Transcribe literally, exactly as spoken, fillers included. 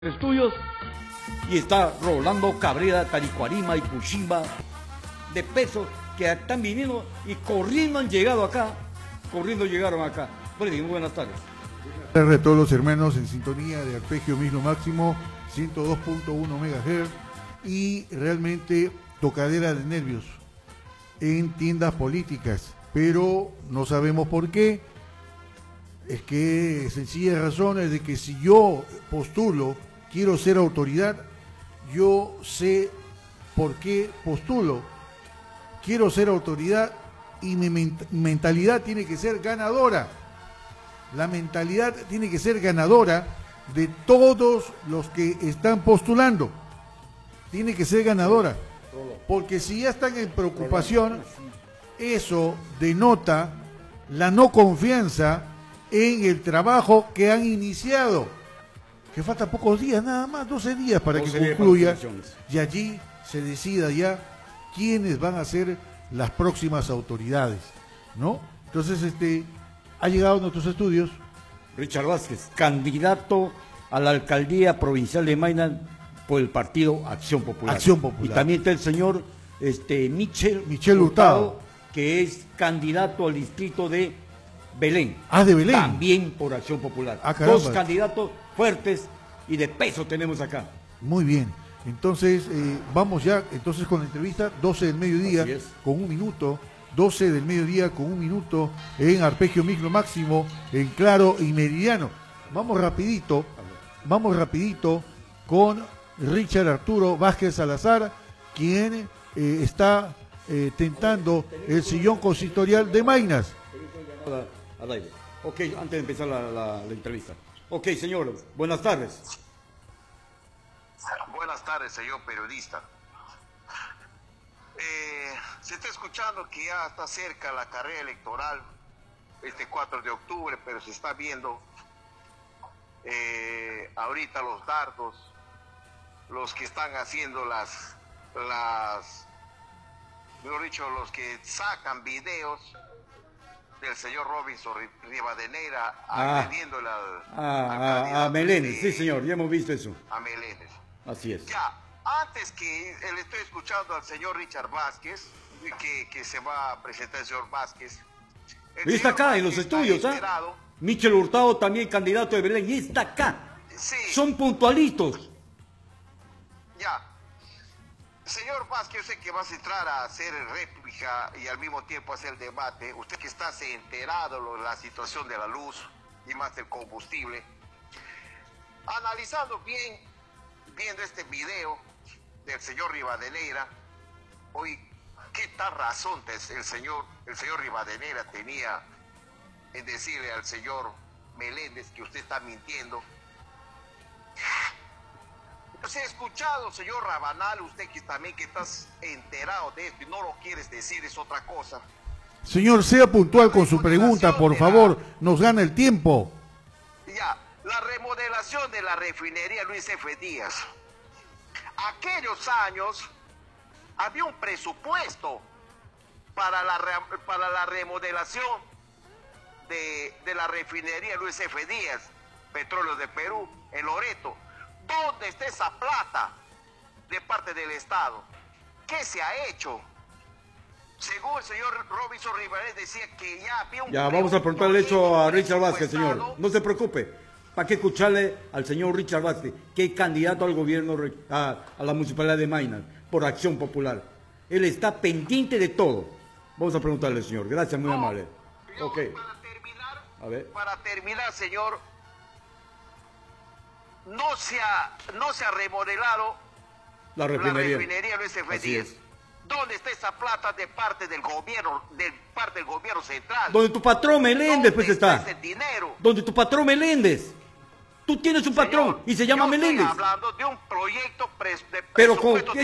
estudios, y está Rolando Cabrera, Taricuarima y Puchimba de pesos que están viniendo y corriendo han llegado acá, corriendo llegaron acá. Muy buenas tardes. Buenas tardes a todos los hermanos en sintonía de Arpegio Micro Máximo ciento dos punto uno megahertz y realmente tocadera de nervios en tiendas políticas, pero no sabemos por qué. Es que sencilla razón es de que si yo postulo, quiero ser autoridad, yo sé por qué postulo, quiero ser autoridad y mi mentalidad tiene que ser ganadora. La mentalidad tiene que ser ganadora de todos los que están postulando. Tiene que ser ganadora. Porque si ya están en preocupación, eso denota la no confianza en el trabajo que han iniciado, que faltan pocos días, nada más, doce días para que concluya, y allí se decida ya quiénes van a ser las próximas autoridades, ¿no? Entonces, este, ha llegado a nuestros estudios Richard Vázquez, candidato a la alcaldía provincial de Maynas por el partido Acción Popular. Acción Popular. Y también está el señor este, Michel, Michel Hurtado, Hurtado, que es candidato al distrito de Belén. Ah, de Belén. También por Acción Popular. Ah, Dos candidatos fuertes y de peso tenemos acá. Muy bien. Entonces, eh, vamos ya entonces con la entrevista, doce del mediodía, con un minuto, doce del mediodía con un minuto, en Arpegio Micro Máximo, en Claro y Meridiano. Vamos rapidito, vamos rapidito con Richard Arturo Vázquez Salazar, quien eh, está eh, tentando el sillón consistorial de Maynas. Al aire. Ok, antes de empezar la, la, la entrevista. Ok, señor, buenas tardes. Buenas tardes, señor periodista. Eh, se está escuchando que ya está cerca la carrera electoral, este cuatro de octubre, pero se está viendo eh, ahorita los dardos, los que están haciendo las, las, mejor dicho, los que sacan videos del señor Robinson Rivadeneira ah, agrediéndole al, ah, al a, a Meléndez, de, sí señor, ya hemos visto eso. A Meléndez. Así es. Ya, antes que le estoy escuchando al señor Richard Vázquez, que, que se va a presentar el señor Vázquez. El está acá en los estudios, ¿ah? ¿eh? Michel Hurtado también candidato de Belén, y está acá. Sí. Son puntualitos. Ya. Señor Vázquez, yo sé que vas a entrar a hacer réplica y al mismo tiempo hacer el debate. Usted que está enterado de la situación de la luz y más del combustible. Analizando bien, viendo este video del señor Rivadeneira, hoy, ¿qué tal razón el señor, el señor Rivadeneira tenía en decirle al señor Meléndez que usted está mintiendo? Pues he escuchado, señor Rabanal, usted que también que estás enterado de esto y no lo quieres decir, es otra cosa. Señor, sea puntual con su pregunta, por favor, la... nos gana el tiempo. Ya, la remodelación de la refinería Luis F. Díaz. Aquellos años había un presupuesto para la, re... para la remodelación de, de la refinería Luis F. Díaz, Petróleo de Perú, en Loreto. ¿Dónde está esa plata de parte del Estado? ¿Qué se ha hecho? Según el señor Robinson Rivadeneira decía que ya había un... Ya, vamos a preguntarle hecho a Richard Vázquez, señor. No se preocupe. ¿Para qué escucharle al señor Richard Vázquez, que es candidato al gobierno, a, a la municipalidad de Maynas, por Acción Popular? Él está pendiente de todo. Vamos a preguntarle, señor. Gracias, muy no, amable. Yo, okay. Para terminar, a ver. para terminar, señor... No se ha, no se ha remodelado la refinería, la refinería Luis F. Díaz. ¿Dónde está esa plata de parte del gobierno, de parte del gobierno central? Donde tu patrón Meléndez pues está. está ese dinero? Donde tu patrón Meléndez. Tú tienes un patrón. Señor, y se llama yo Meléndez. Estoy hablando de un proyecto de Pero con